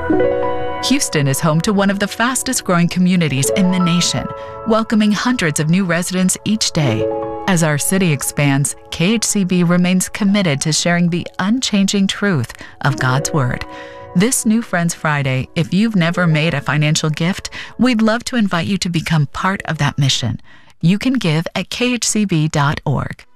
Houston is home to one of the fastest growing communities in the nation, welcoming hundreds of new residents each day. As our city expands, KHCB remains committed to sharing the unchanging truth of God's Word. This New Friends Friday, if you've never made a financial gift, we'd love to invite you to become part of that mission. You can give at khcb.org.